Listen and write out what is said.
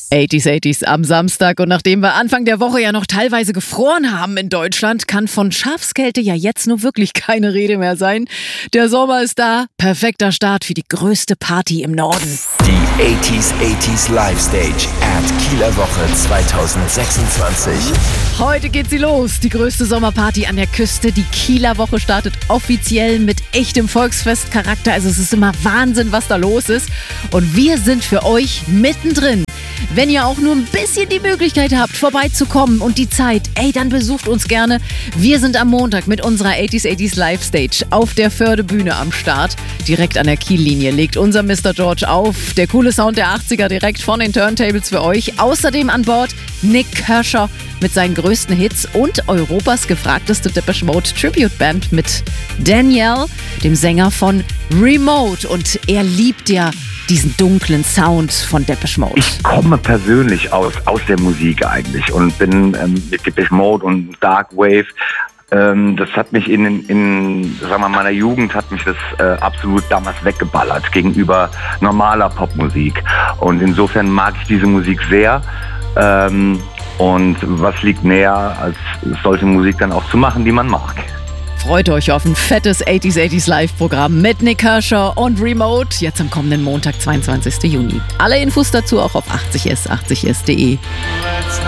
80s am Samstag. Und nachdem wir Anfang der Woche ja noch teilweise gefroren haben in Deutschland, kann von Schafskälte ja jetzt nur wirklich keine Rede mehr sein. Der Sommer ist da. Perfekter Start für die größte Party im Norden. Die 80s Live Stage at Kieler Woche 2026. Heute geht sie los. Die größte Sommerparty an der Küste. Die Kieler Woche startet offiziell mit echtem Volksfestcharakter. Also es ist immer Wahnsinn, was da los ist. Und wir sind für euch mittendrin. Wenn ihr auch nur ein bisschen die Möglichkeit habt, vorbeizukommen und die Zeit, dann besucht uns gerne. Wir sind am Montag mit unserer 80s Live Stage auf der Fördebühne am Start. Direkt an der Kiellinie legt unser Mr. George auf. Der coole Sound der 80er direkt von den Turntables für euch. Außerdem an Bord Nik Kershaw mit seinen größten Hits und Europas gefragteste Depeche Mode Tribute Band mit Daniel, dem Sänger von Remote. Und er liebt ja diesen dunklen Sound von Depeche Mode. Ich komme persönlich aus der Musik eigentlich und bin mit Depeche Mode und Dark Wave. Das hat mich in sagen wir, meiner Jugend hat mich das absolut damals weggeballert gegenüber normaler Popmusik. Und insofern mag ich diese Musik sehr. Und was liegt näher, als solche Musik dann auch zu machen, die man mag. Freut euch auf ein fettes 80s Live-Programm mit Nik Kershaw und Remote, jetzt am kommenden Montag, 22. Juni. Alle Infos dazu auch auf 80s.de.